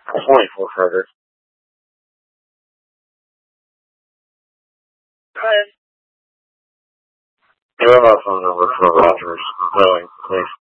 2400. Hi. Give me my phone number for Rogers. Billing, please.